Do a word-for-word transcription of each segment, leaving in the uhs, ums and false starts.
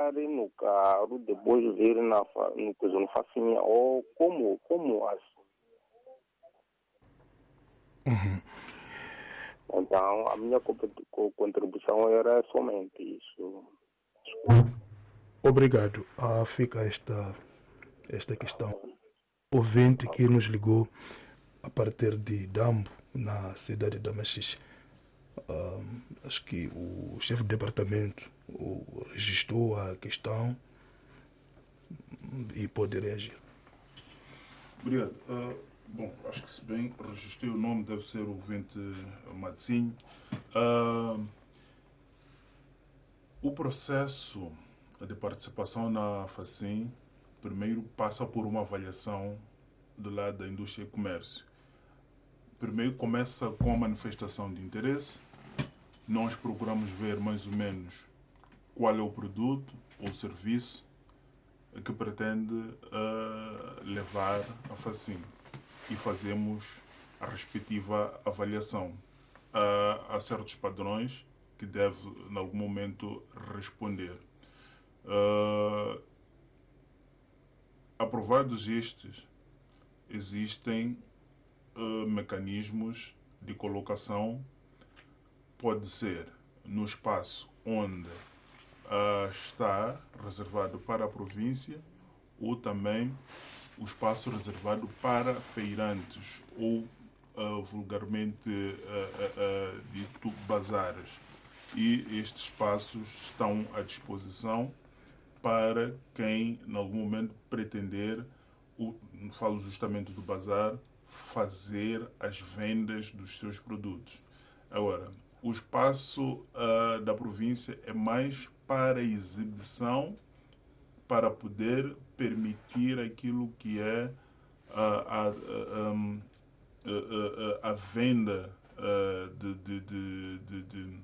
no carro, depois vir na fa- no coisa no facinha, ou como, como assim? Uhum. Então, a minha co- co- contribuição era somente isso. Obrigado. Ah, fica esta, esta questão. Ouvinte que nos ligou a partir de Dambo, na cidade de Damaxixe. Ah, acho que o chefe de departamento o, registrou a questão e pode reagir. Obrigado. Uh, bom, acho que se bem registrei o nome, deve ser o ouvinte Matzinho. Uh, o processo de participação na FACIM primeiro passa por uma avaliação do lado da indústria e comércio. Primeiro começa com a manifestação de interesse. Nós procuramos ver mais ou menos qual é o produto ou serviço que pretende uh, levar a FACIM e fazemos a respectiva avaliação. Uh, há certos padrões que deve, em algum momento, responder. Uh, aprovados estes, existem uh, mecanismos de colocação, pode ser no espaço onde uh, está reservado para a província ou também o espaço reservado para feirantes ou uh, vulgarmente uh, uh, uh, dito bazares. E estes espaços estão à disposição para quem, em algum momento, pretender, o, falo justamente do bazar, fazer as vendas dos seus produtos. Agora, o espaço uh, da província é mais para exibição, para poder permitir aquilo que é uh, a, a, um, a, a, a venda uh, de, de, de, de, de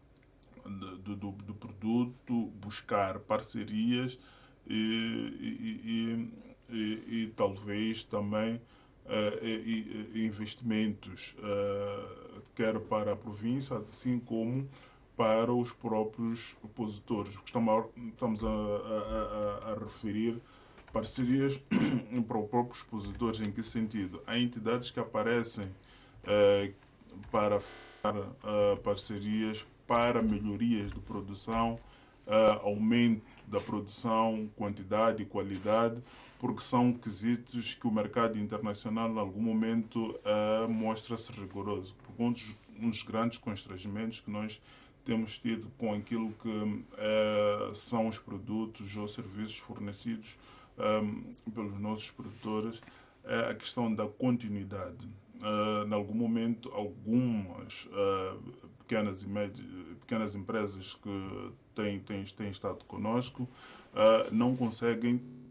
Do, do, do produto, buscar parcerias e, e, e, e, e talvez também uh, e, e investimentos, uh, quer para a província, assim como para os próprios opositores. Estamos a, estamos a, a, a, a referir parcerias para os próprios opositores. Em que sentido? Há entidades que aparecem uh, para uh, parcerias para melhorias de produção, uh, aumento da produção, quantidade e qualidade, porque são quesitos que o mercado internacional, em algum momento, uh, mostra-se rigoroso. Porque um dos, um dos grandes constrangimentos que nós temos tido com aquilo que uh, são os produtos ou serviços fornecidos um, pelos nossos produtores é a questão da continuidade. Uh, em algum momento, algumas uh, pequenas, e médias, pequenas empresas que têm, têm, têm estado conosco uh, não conseguem